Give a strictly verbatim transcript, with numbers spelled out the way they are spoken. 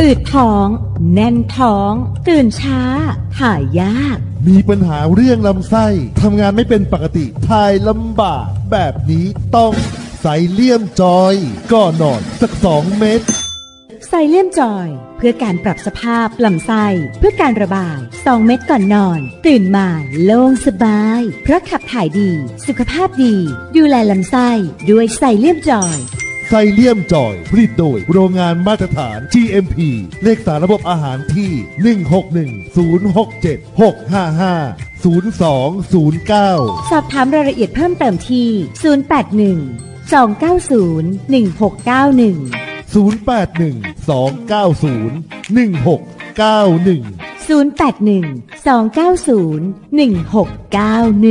อืดท้องแน่นท้องตื่นช้าถ่ายยากมีปัญหาเรื่องลำไส้ทำงานไม่เป็นปกติถ่ายลำบากแบบนี้ต้องไซเลียมจอยก่อนนอนสักสองเม็ดไซเลียมจอยเพื่อการปรับสภาพลำไส้เพื่อการระบายสองเม็ดก่อนนอนตื่นมาโล่งสบายเพราะขับถ่ายดีสุขภาพดีดูแลลำไส้ด้วยไซเลียมจอยไซเลียมจอยผลิตโดยโรงงานมาตรฐาน จี เอ็ม พี เลขสารระบบอาหารที่หนึ่ง หก หนึ่ง ศูนย์ หก เจ็ด หก ห้า ห้า ศูนย์ สอง ศูนย์ เก้าสอบถามรายละเอียดเพิ่มเติมที่ศูนย์ แปด หนึ่ง สอง เก้า ศูนย์ หนึ่ง หก เก้า หนึ่งศูนย์ แปด หนึ่ง สอง เก้า ศูนย์ หนึ่ง หก เก้า หนึ่งศูนย์ แปด หนึ่ง สอง เก้า ศูนย์ หนึ่ง หก เก้า หนึ่ง